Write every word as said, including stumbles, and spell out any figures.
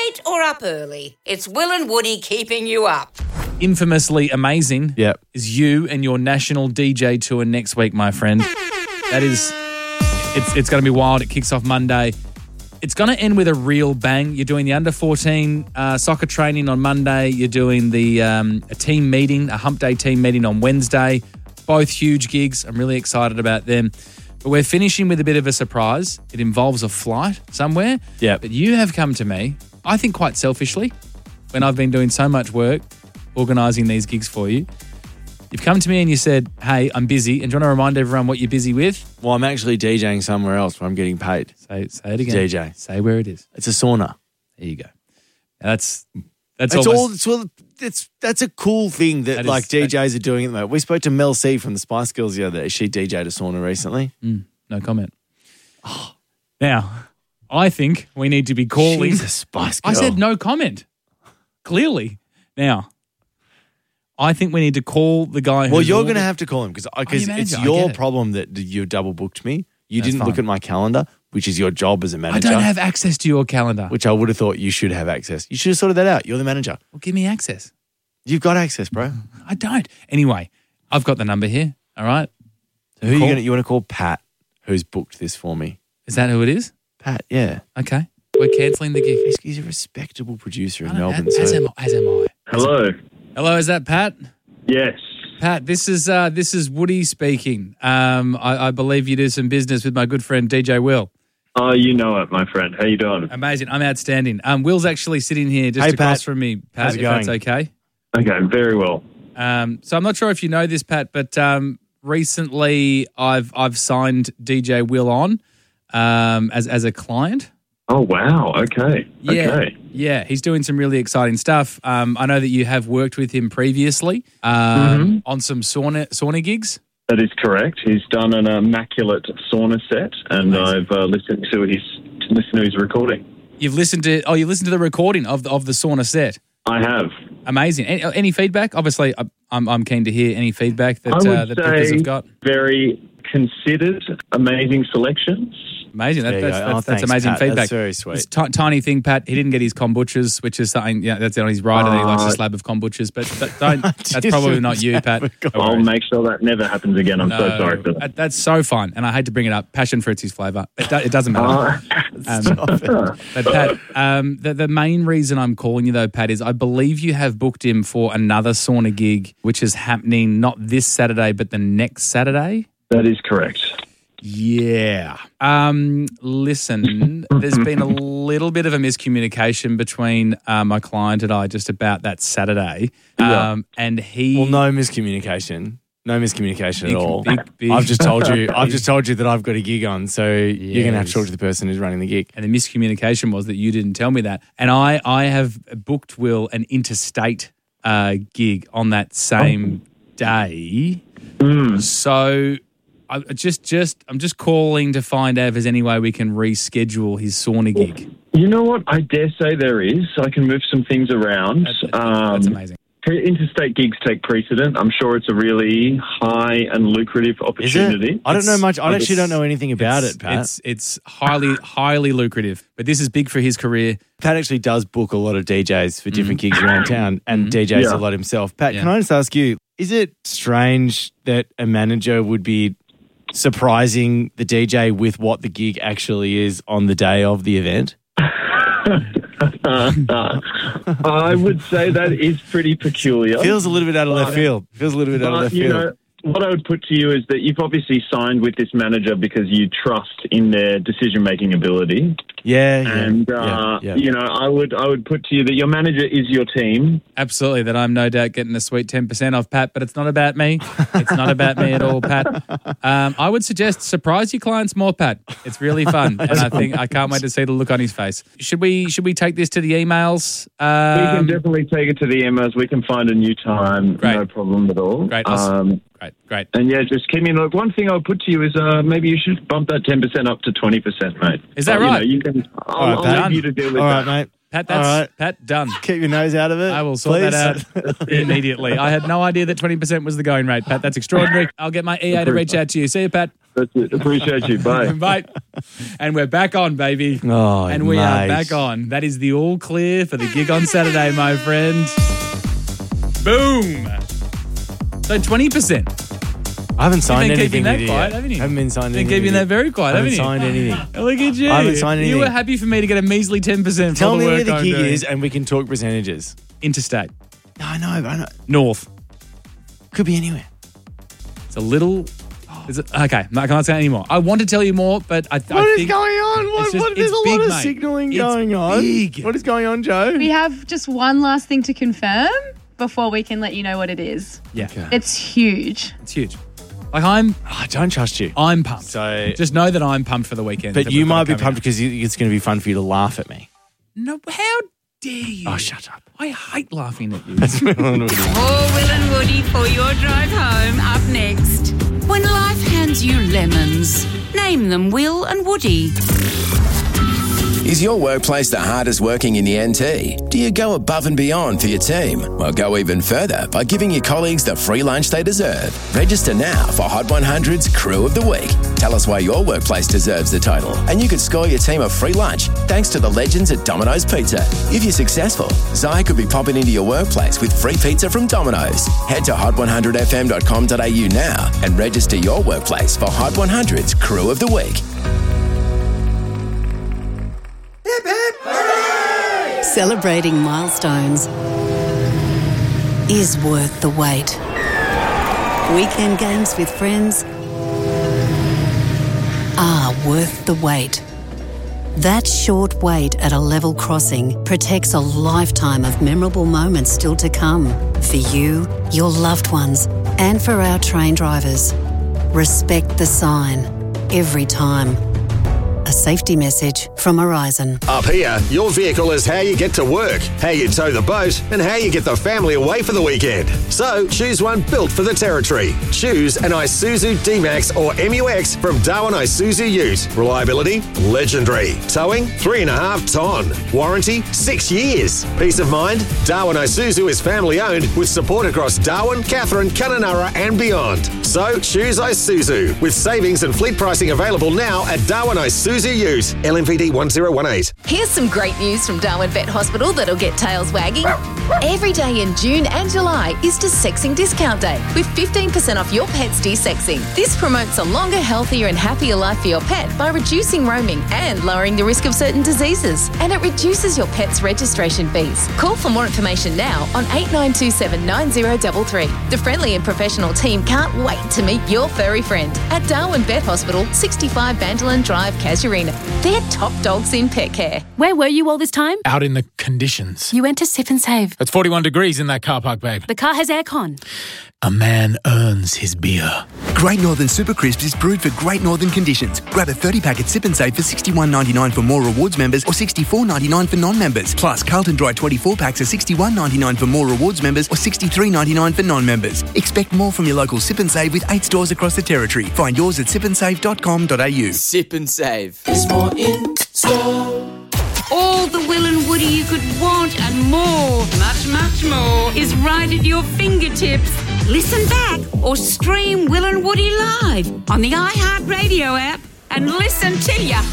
late or up early, it's Will and Woody keeping you up. Infamously amazing Yep. is you and your national D J tour next week, my friend. That is, it's it's going to be wild. It kicks off Monday. It's going to end with a real bang. You're doing the under fourteen uh, soccer training on Monday. You're doing the um, a team meeting, a hump day team meeting on Wednesday. Both huge gigs. I'm really excited about them. But we're finishing with a bit of a surprise. It involves a flight somewhere. Yep. But you have come to me, I think quite selfishly, when I've been doing so much work organising these gigs for you. You've come to me and you said, hey, I'm busy. And do you want to remind everyone what you're busy with? Well, I'm actually DJing somewhere else where I'm getting paid. Say, say it again. D J. Say where it is. It's a sauna. There you go. Now that's that's It's almost, all. It's all. It's that's a cool thing that, That is- like D Js that- are doing at the moment. We spoke to Mel C from the Spice Girls the other day. She D J'd a sauna recently. Mm, no comment. Now, I think we need to be calling. She's a Spice Girl. I said no comment. Clearly. Now, I think we need to call the guy who. Well, you're going to have to call him because your it's manager, I your get it. problem that you double booked me. You That's didn't fine. look at my calendar, which is your job as a I manager. don't have access to your calendar. which I would have thought you should have access. You should have sorted that out. You're the manager. Well, give me access. You've got access, bro. I don't. Anyway, I've got the number here. All right. So who are you Call- going to, you want to call Pat, who's booked this for me? Is that who it is? Pat, yeah. Okay. We're cancelling the gig. He's, he's a respectable producer in I know, Melbourne. As, as so am, as am I. Hello. Hello, is that Pat? Yes. Pat, this is uh, this is Woody speaking. Um, I, I believe you do some business with my good friend D J Will. Oh, you know it, my friend. How you doing? Amazing. I'm outstanding. Um, Will's actually sitting here just Hey, across Pat. from me, Pat, How's it if that's going? okay. Okay, very well. Um, so I'm not sure if you know this, Pat, but um, recently I've I've signed D J Will on um, as as a client. Oh, wow. Okay. Yeah, Okay. yeah, he's doing some really exciting stuff. Um, I know that you have worked with him previously um, Mm-hmm. on some sauna sauna gigs. That is correct. He's done an immaculate sauna set, and Amazing. I've uh, listened to his listened to his recording. You've listened to oh, you listened to the recording of the, of the sauna set. I have. Amazing. Any, any feedback? Obviously, I- I'm I'm keen to hear any feedback that I would uh, that bookers say have got. very considered, amazing selections. Amazing. That, There you that's go. that's, Oh, that's thanks, amazing Pat. feedback. That's very sweet. This ti- tiny thing, Pat. He didn't get his kombuchas, which is something. Yeah, that's on his rider. that he likes a Uh, slab of kombuchas, but, but don't. That's Just probably not you, Pat. have a Don't I'll worry. make sure that never happens again. I'm so No, sorry for that. that- That's so fun, and I hate to bring it up. Passion fruit's his flavour. It, do, it doesn't matter. Uh, Um, but Pat, um, the, the main reason I'm calling you though, Pat, is I believe you have booked him for another sauna gig, which is happening not this Saturday, but the next Saturday. that is correct. Yeah. Um, listen, there's been a little bit of a miscommunication between uh, my client and I just about that Saturday. Yeah. Um, and he. Well, no miscommunication. No miscommunication Big- at all. big- big- I've just told you. I've just told you that I've got a gig on, so you're gonna have to Yes. talk to the person who's running the gig. And the miscommunication was that you didn't tell me that. And I, I have booked Will an interstate uh, gig on that same day. So I I just, just, I'm just calling to find out if there's any way we can reschedule his sauna gig. You know what? I dare say there is. I can move some things around. That- that- um, that's amazing. Interstate gigs take precedent. I'm sure it's a really high and lucrative Is opportunity. it? I don't know It's- much. I it's- actually don't know anything about It's- it, Pat. It's it's highly highly lucrative, but this is big for his career. Pat actually does book a lot of D Js for different gigs around town and D Js Yeah. a lot himself. Pat, Yeah. can I just ask you, is it strange that a manager would be surprising the D J with what the gig actually is on the day of the event? I would say that is pretty peculiar. Feels a little bit out of left But- field. Feels a little bit out of But, left you field. know, what I would put to you is that you've obviously signed with this manager because you trust in their decision-making ability. yeah, yeah, And, uh, yeah, yeah. you know, I would I would put to you that your manager is your team. Absolutely, that I'm no doubt getting a sweet ten percent off, Pat, but it's not about me. It's not about me at all, Pat. Um, I would suggest surprise your clients more, Pat. It's really fun, and I think I can't wait to see the look on his face. Should we should we take this to the emails? We can Um, definitely take it to the emails. We can find a new time. Great. No problem at all. Great. I'll s- Um, great, great. and yeah, just keep me in. Look, one thing I would put to you is uh, maybe you should bump that ten percent up to twenty percent, mate. Is that Uh, you right? know, you can, I'll, All right, I'll Pat. leave you to deal with All that. right, mate. Pat, that's All right. Pat done. Keep your nose out of it. I will sort please. that out immediately. I had no idea that twenty percent was the going rate, Pat. That's extraordinary. I'll get my E A to reach out to you. See you, Pat. That's it. Appreciate you. Bye. Mate. And we're back on, baby. Oh, and we mate. are back on. That is the all clear for the gig on Saturday, my friend. Boom. So twenty percent. I haven't signed You've been anything keeping that with you quiet, yet. haven't you? Haven't been signed Been anything. keeping with that you. very quiet, haven't haven't you? signed anything. Look at you. I haven't signed You anything. were happy for me to get a measly ten percent Tell for the me work where the I'm gig doing. is and we can talk percentages. Interstate. No, I know, I know. North. Could be anywhere. It's a little... Is it, okay, I can't say any more. I want to tell you more, but I, I What is think... going on? What, it's just- what, it's there's a big, lot of mate. signalling It's going on. big. What is going on, Joe? We have just one last thing to confirm before we can let you know what it is. Yeah, It's huge. it's huge. Like, I'm Oh, I don't trust you. I'm pumped. So- Just know that I'm pumped for the weekend. But that you we've got might be coming pumped up. because you- it's going to be fun for you to laugh at me. No, how dare you? Oh, shut up. I hate laughing at you. More Will and Woody for your drive home up next. When life hands you lemons, name them Will and Woody. Is your workplace the hardest working in the N T? Do you go above and beyond for your team? Well, go even further by giving your colleagues the free lunch they deserve. Register now for Hot one hundred's Crew of the Week. Tell us why your workplace deserves the title, and you could score your team a free lunch thanks to the legends at Domino's Pizza. If you're successful, Zai could be popping into your workplace with free pizza from Domino's. Head to hot one hundred f m dot com dot a u now and register your workplace for Hot one hundred's Crew of the Week. Celebrating milestones is worth the wait. Weekend games with friends are worth the wait. That short wait at a level crossing protects a lifetime of memorable moments still to come for you, your loved ones, and for our train drivers. Respect the sign every time. A safety message from Horizon. Up here, your vehicle is how you get to work, how you tow the boat, and how you get the family away for the weekend. So choose one built for the territory. Choose an Isuzu D-Max or M U X from Darwin Isuzu Ute. Reliability, legendary. Towing, three and a half ton. Warranty, six years. Peace of mind, Darwin Isuzu is family owned with support across Darwin, Katherine, Kununurra and beyond. So choose Isuzu with savings and fleet pricing available now at Darwin Isuzu Ute. L M V D one zero one eight. Here's some great news from Darwin Vet Hospital that'll get tails wagging. Every day in June and July is Desexing Discount Day with fifteen percent off your pet's desexing. This promotes a longer, healthier and happier life for your pet by reducing roaming and lowering the risk of certain diseases. And it reduces your pet's registration fees. Call for more information now on eight nine two seven nine zero three three. The friendly and professional team can't wait to meet your furry friend at Darwin Vet Hospital, sixty-five Bandolan Drive, Casuarina. They're top dogs in pet care. Where were you all this time? Out in the conditions. You went to Sip and Save. It's forty-one degrees in that car park, babe. The car has aircon. A man earns his beer. Great Northern Super Crisps is brewed for Great Northern conditions. Grab a thirty pack at Sip and Save for sixty-one ninety-nine for more rewards members or sixty-four ninety-nine for non-members. Plus, Carlton Dry twenty-four packs are sixty-one ninety-nine for more rewards members or sixty-three ninety-nine for non-members. Expect more from your local Sip and Save with eight stores across the territory. Find yours at sip and save dot com dot a u. Sip and Save. There's more in store. All the Will and Woody you could want and more, much, much more, is right at your fingertips. Listen back or stream Will and Woody live on the iHeartRadio app and listen till you